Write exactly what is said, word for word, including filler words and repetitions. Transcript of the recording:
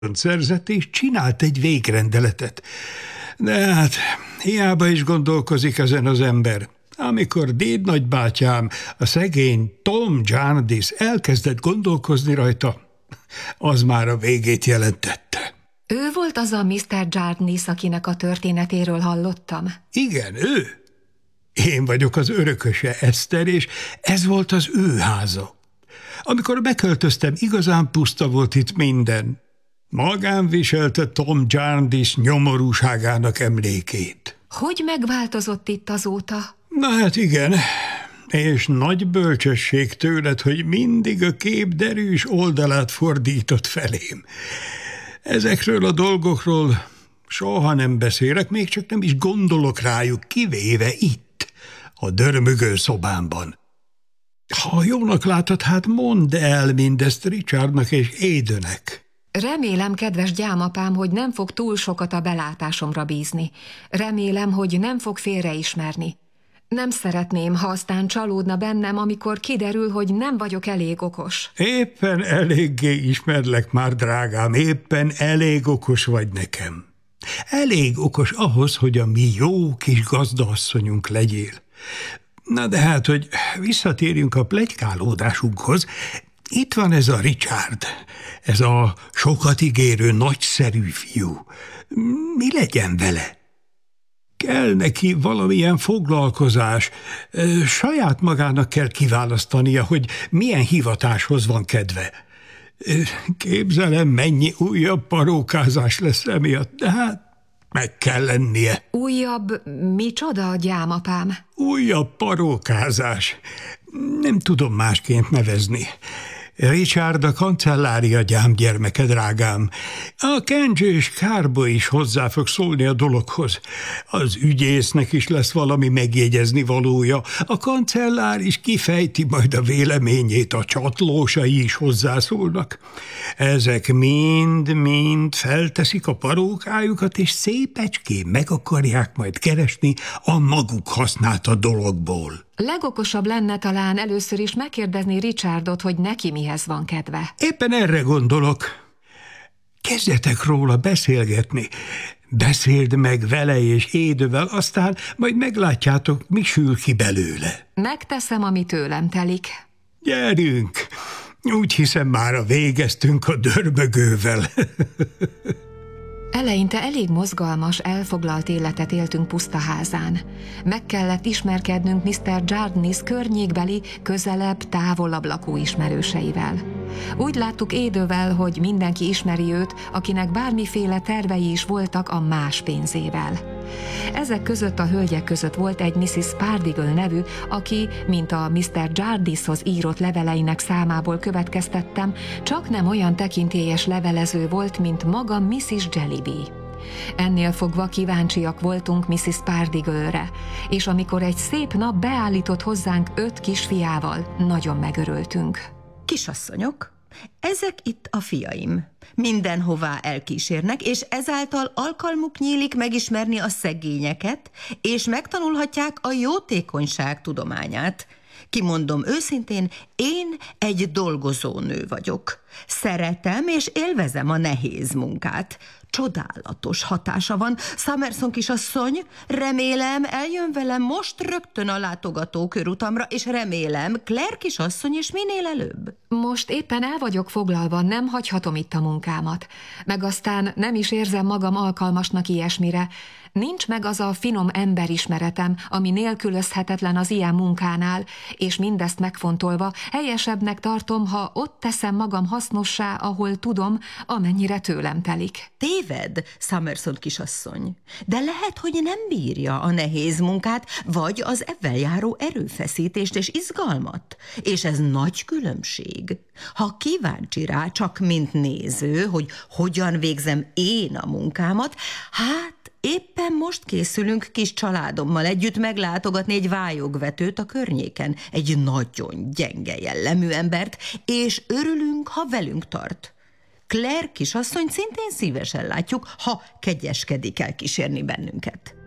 szerzett és csinált egy végrendeletet. De hát hiába is gondolkozik ezen az ember. Amikor dédnagybátyám, a szegény Tom Jarndyce elkezdett gondolkozni rajta, az már a végét jelentette. Ő volt az a miszter Jarndyce, akinek a történetéről hallottam? Igen, ő. Én vagyok az örököse, Eszter, és ez volt az ő háza. Amikor beköltöztem, igazán puszta volt itt minden. Magán viselte Tom Jarndyce nyomorúságának emlékét. Hogy megváltozott itt azóta? Na hát igen, és nagy bölcsesség tőled, hogy mindig a kép derűs oldalát fordított felém. Ezekről a dolgokról soha nem beszélek, még csak nem is gondolok rájuk, kivéve itt, a dörmögő szobámban. Ha jónak látod, hát mondd el mindezt Richardnak és Aidennek. Remélem, kedves gyámapám, hogy nem fog túl sokat a belátásomra bízni. Remélem, hogy nem fog félreismerni. Nem szeretném, ha aztán csalódna bennem, amikor kiderül, hogy nem vagyok elég okos. Éppen eléggé ismerlek már, drágám, éppen elég okos vagy nekem. Elég okos ahhoz, hogy a mi jó kis gazdaasszonyunk legyél. Na de hát, hogy visszatérjünk a pletykálódásunkhoz, itt van ez a Richard, ez a sokat ígérő, nagyszerű fiú. Mi legyen vele? Kell neki valamilyen foglalkozás. Saját magának kell kiválasztania, hogy milyen hivatáshoz van kedve. Képzelem, mennyi újabb parókázás lesz emiatt, de hát meg kell lennie. Újabb micsoda, gyámapám? Újabb parókázás. Nem tudom másként nevezni. Richard a kancellária gyámgyermeke, drágám. A kencsés kárba is hozzá fog szólni a dologhoz. Az ügyésznek is lesz valami megjegyezni valója. A kancellár is kifejti majd a véleményét, a csatlósai is hozzászólnak. Ezek mind-mind felteszik a parókájukat, és szépecskén meg akarják majd keresni a maguk hasznát a dologból. Legokosabb lenne talán először is megkérdezni Richardot, hogy neki mihez van kedve. Éppen erre gondolok. Kezdjetek róla beszélgetni. Beszéld meg vele és Aidenvel, aztán majd meglátjátok, mi sül ki belőle. Megteszem, ami tőlem telik. Gyerünk! Úgy hiszem, mára végeztünk a dörmögővel. Eleinte elég mozgalmas, elfoglalt életet éltünk pusztaházán. Meg kellett ismerkednünk miszter Jarndyce környékbeli, közelebb, távolabb lakó ismerőseivel. Úgy láttuk Aidenvel, hogy mindenki ismeri őt, akinek bármiféle tervei is voltak a más pénzével. Ezek között a hölgyek között volt egy missziz Pardiggle nevű, aki, mint a miszter Jarndycehoz írott leveleinek számából következtettem, csak nem olyan tekintélyes levelező volt, mint maga missziz Jellyby. Ennél fogva kíváncsiak voltunk missziz Pardiggle-re, és amikor egy szép nap beállított hozzánk öt kisfiával, nagyon megörültünk. Kisasszonyok, ezek itt a fiaim. Mindenhová elkísérnek, és ezáltal alkalmuk nyílik megismerni a szegényeket, és megtanulhatják a jótékonyság tudományát. Kimondom őszintén, én egy dolgozó nő vagyok. Szeretem és élvezem a nehéz munkát. Csodálatos hatása van. Summerson kisasszony, remélem eljön velem most rögtön a látogatókörutamra, és remélem Claire kisasszony is minél előbb. Most éppen el vagyok foglalva, nem hagyhatom itt a munkámat. Meg aztán nem is érzem magam alkalmasnak ilyesmire. Nincs meg az a finom emberismeretem, ami nélkülözhetetlen az ilyen munkánál, és mindezt megfontolva helyesebbnek tartom, ha ott teszem magam hasznossá, ahol tudom, amennyire tőlem telik. Téved, Summerson kisasszony, de lehet, hogy nem bírja a nehéz munkát, vagy az ebben járó erőfeszítést és izgalmat, és ez nagy különbség. Ha kíváncsi rá, csak mint néző, hogy hogyan végzem én a munkámat, hát éppen most készülünk kis családommal együtt meglátogatni egy vályogvetőt a környéken, egy nagyon gyenge jellemű embert, és örülünk, ha velünk tart. Claire kisasszony szintén szívesen látjuk, ha kegyeskedik elkísérni bennünket.